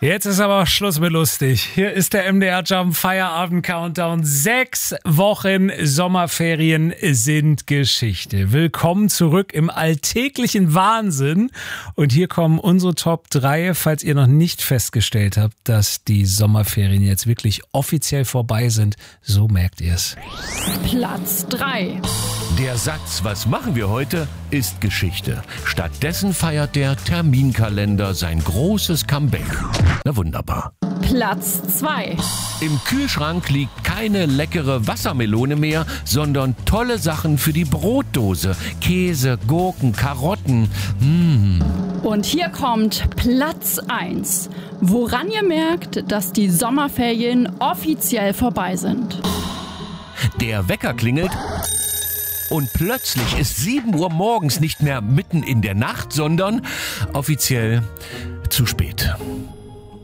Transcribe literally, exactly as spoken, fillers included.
Jetzt ist aber auch Schluss mit lustig. Hier ist der M D R Jump Feierabend Countdown. Sechs Wochen Sommerferien sind Geschichte. Willkommen zurück im alltäglichen Wahnsinn. Und hier kommen unsere Top drei, falls ihr noch nicht festgestellt habt, dass die Sommerferien jetzt wirklich offiziell vorbei sind. So merkt ihr es. Platz drei. Der Satz, was machen wir heute, ist Geschichte. Stattdessen feiert der Terminkalender sein großes Comeback. Na wunderbar. Platz zwei. Im Kühlschrank liegt keine leckere Wassermelone mehr, sondern tolle Sachen für die Brotdose. Käse, Gurken, Karotten. Mmh. Und hier kommt Platz eins. Woran ihr merkt, dass die Sommerferien offiziell vorbei sind. Der Wecker klingelt und plötzlich ist sieben Uhr morgens nicht mehr mitten in der Nacht, sondern offiziell zu spät.